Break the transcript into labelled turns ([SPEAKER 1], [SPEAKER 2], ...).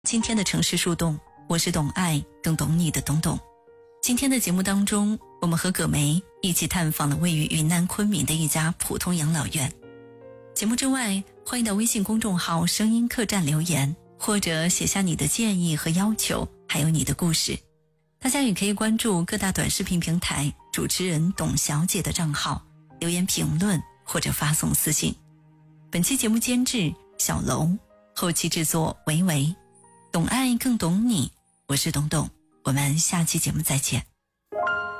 [SPEAKER 1] 今天的城市树洞，我是懂爱更懂你的懂懂。今天的节目当中，我们和葛梅一起探访了位于云南昆明的一家普通养老院。节目之外，欢迎到微信公众号声音客栈留言，或者写下你的建议和要求，还有你的故事。大家也可以关注各大短视频平台主持人董小姐的账号，留言评论或者发送私信。本期节目监制小楼，后期制作维维。懂爱更懂你，我是董董，我们下期节目再见。